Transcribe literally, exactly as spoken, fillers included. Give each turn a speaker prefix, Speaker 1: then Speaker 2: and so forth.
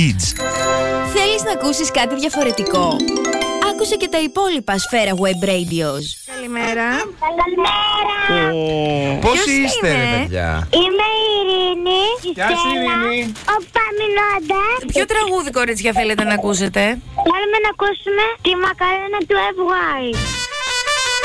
Speaker 1: Θέλεις να ακούσεις κάτι διαφορετικό? Άκουσε και τα υπόλοιπα Σφαίρα Web Radios.
Speaker 2: Καλημέρα.
Speaker 3: Καλημέρα.
Speaker 4: Πώς
Speaker 2: Ποιος
Speaker 4: είστε,
Speaker 2: είναι?
Speaker 4: ρε παιδιά?
Speaker 3: Είμαι η Ειρήνη.
Speaker 4: Γεια σου, Ειρήνη.
Speaker 3: Ο Παμινώντας.
Speaker 2: Ποιο τραγούδι, κορίτσια, θέλετε να ακούσετε?
Speaker 3: Θέλουμε να ακούσουμε τη μακαρένα του F Y.